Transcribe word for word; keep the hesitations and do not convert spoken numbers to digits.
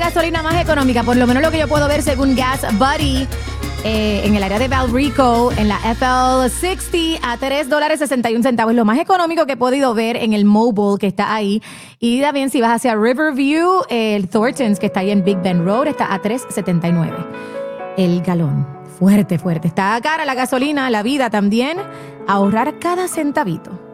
gasolina más económica, por lo menos lo que yo puedo ver según Gas Buddy, eh, en el área de Valrico, en la F L sesenta, a tres dólares sesenta y un centavos. Lo más económico que he podido ver en el Mobile que está ahí. Y también si vas hacia Riverview, el Thorntons que está ahí en Big Bend Road, está a tres setenta y nueve el galón. Fuerte, fuerte. Está cara la gasolina, la vida también. Ahorrar cada centavito.